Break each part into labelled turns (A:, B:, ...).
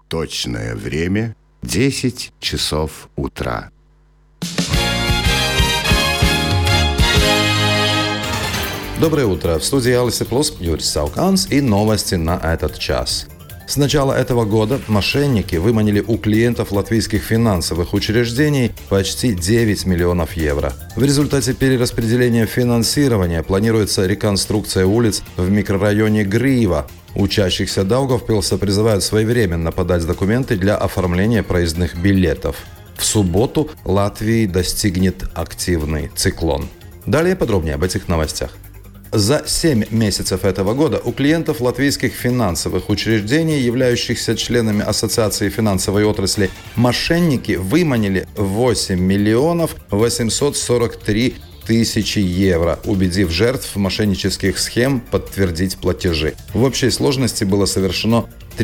A: Точное время 10 часов утра.
B: Доброе утро. В студии Алисы Плюс Юрий Сауканс и новости на этот час. С начала этого года мошенники выманили у клиентов латвийских финансовых учреждений почти 9 миллионов евро. В результате перераспределения финансирования планируется реконструкция улиц в микрорайоне Грīva. Учащихся Даугавпилса призывают своевременно подать документы для оформления проездных билетов. В субботу Латвии достигнет активный циклон. Далее подробнее об этих новостях. За 7 месяцев этого года у клиентов латвийских финансовых учреждений, являющихся членами Ассоциации финансовой отрасли, мошенники выманили 8 миллионов 843 тысячи евро, убедив жертв мошеннических схем подтвердить платежи. В общей сложности было совершено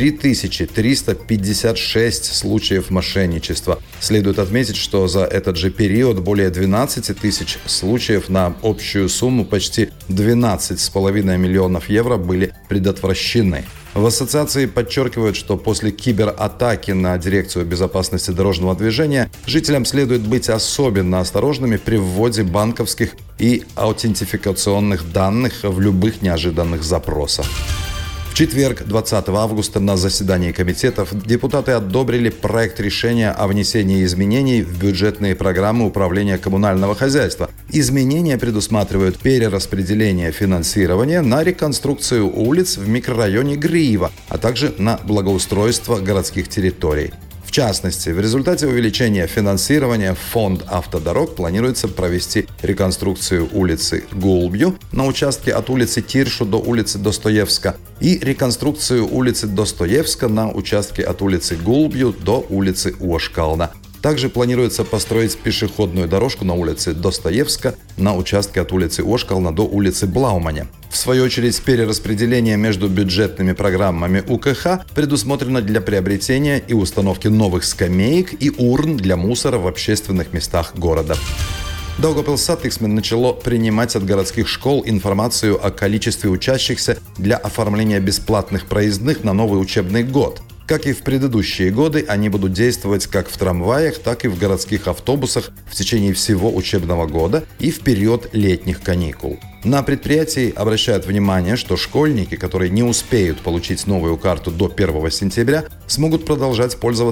B: 3356 случаев мошенничества. Следует отметить, что за этот же период более 12 тысяч случаев на общую сумму почти 12,5 миллионов евро были предотвращены. В ассоциации подчеркивают, что после кибератаки на Дирекцию безопасности дорожного движения жителям следует быть особенно осторожными при вводе банковских и аутентификационных данных в любых неожиданных запросах. В четверг, 20 августа, на заседании комитетов депутаты одобрили проект решения о внесении изменений в бюджетные программы управления коммунального хозяйства. Изменения предусматривают перераспределение финансирования на реконструкцию улиц в микрорайоне Грīva, а также на благоустройство городских территорий. В частности, в результате увеличения финансирования Фонд автодорог планируется провести реконструкцию улицы Гулбju на участке от улицы Тиршу до улицы Достоевска и реконструкцию улицы Достоевска на участке от улицы Гулбju до улицы Ошкална. Также планируется построить пешеходную дорожку на улице Достоевска на участке от улицы Ошкална до улицы Блауманя. В свою очередь, перераспределение между бюджетными программами УКХ предусмотрено для приобретения и установки новых скамеек и урн для мусора в общественных местах города. Daugavpils Satiksme начало принимать от городских школ информацию о количестве учащихся для оформления бесплатных проездных на новый учебный год. Как и в предыдущие годы, они будут действовать как в трамваях, так и в городских автобусах в течение всего учебного года и в период летних каникул. На предприятии обращают внимание, что школьники, которые не успеют получить новую карту до 1 сентября, смогут продолжать пользоваться